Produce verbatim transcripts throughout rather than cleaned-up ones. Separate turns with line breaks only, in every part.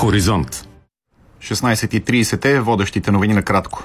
Хоризонт.
шестнайсет и трийсет е водещите новини на кратко.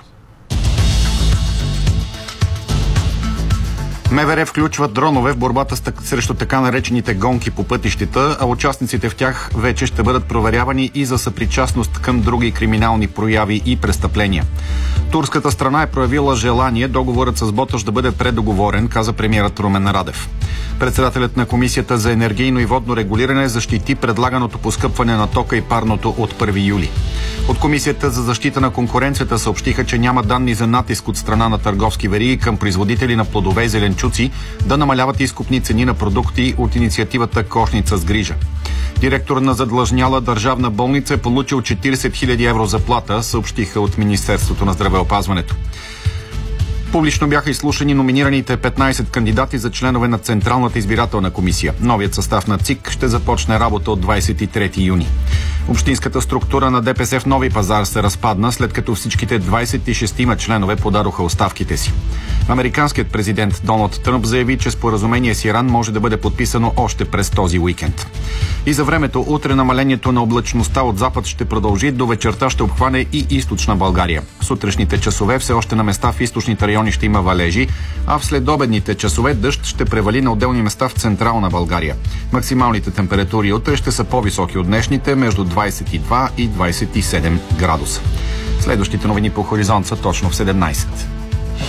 МВР включват дронове в борбата срещу така наречените гонки по пътищата, а участниците в тях вече ще бъдат проверявани и за съпричастност към други криминални прояви и престъпления. Турската страна е проявила желание договорът с Боташ да бъде предоговорен, каза премиерът Румен Радев. Председателят на Комисията за енергийно и водно регулиране защити предлаганото поскъпване на тока и парното от първи юли. От Комисията за защита на конкуренцията съобщиха, че няма данни за натиск от страна на търговски вериги към производители на плодове и зеленчуци да намаляват изкупни цени на продукти от инициативата Кошница с грижа. Директор на задлъжняла държавна болница е получил четирийсет хиляди евро заплата, съобщиха от Министерството на здравеопазването. Публично бяха изслушани номинираните петнайсет кандидати за членове на Централната избирателна комисия. Новият състав на ЦИК ще започне работа от двайсет и трети юни. Общинската структура на ДПС в Нови пазар се разпадна, след като всичките двайсет и шестима членове подадоха оставките си. Американският президент Доналд Тръмп заяви, че споразумение с Иран може да бъде подписано още през този уикенд. И за времето, утре намалението на облачността от запад ще продължи, до вечерта ще обхване и източна България. В сутрешните часове все още на места в източните райони ще има валежи, а в следобедните часове дъжд ще превали на отделни места в централна България. Максималните температури утре ще са по-високи от днешните, между двайсет и два и двайсет и седем градуса. Следващите новини по Хоризонт са точно в седемнайсет.